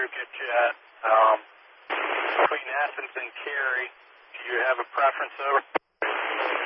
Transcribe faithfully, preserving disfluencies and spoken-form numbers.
crew get you at? Um, between Athens and Cary, do you have a preference over?